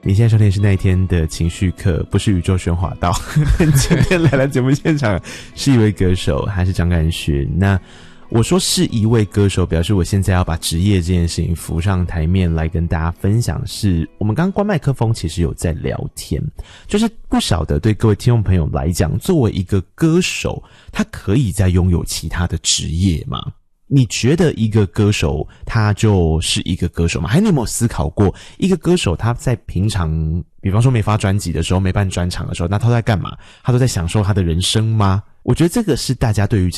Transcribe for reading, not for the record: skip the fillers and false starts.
你现在收听的是那一天的情绪课，不是宇宙喧哗道。今天来到节目现场是一位歌手，他是张干勋。那我说是一位歌手，表示我现在要把职业这件事情浮上台面来跟大家分享。是我们刚刚关麦克风其实有在聊天，就是不晓得对各位听众朋友来讲，作为一个歌手，他可以再拥有其他的职业吗？你觉得一个歌手他就是一个歌手吗？还是你有没有思考过，一个歌手他在平常比方说没发专辑的时候，没办专场的时候，那他在干嘛？他都在享受他的人生吗？我觉得这个是大家对于